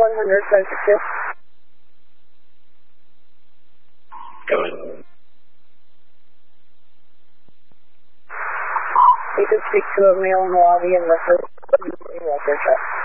100, 562. Go ahead. You can speak to a male in the lobby and record your check.